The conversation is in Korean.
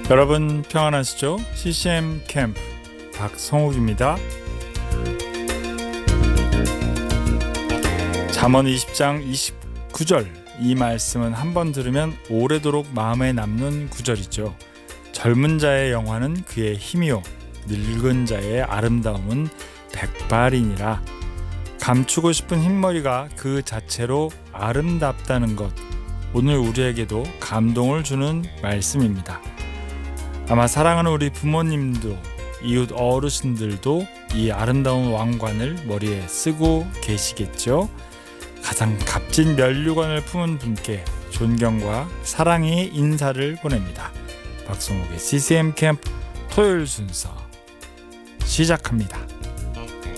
여러분 평안하시죠? CCM 캠프 박성욱입니다. 잠언 20장 29절, 이 말씀은 한번 들으면 오래도록 마음에 남는 구절이죠. 젊은 자의 영화는 그의 힘이요 늙은 자의 아름다움은 백발이니라. 감추고 싶은 흰머리가 그 자체로 아름답다는 것, 오늘 우리에게도 감동을 주는 말씀입니다. 아마 사랑하는 우리 부모님도 이웃 어르신들도 이 아름다운 왕관을 머리에 쓰고 계시겠죠. 가장 값진 면류관을 품은 분께 존경과 사랑의 인사를 보냅니다. 박성욱의 CCM 캠프 토요일 순서 시작합니다.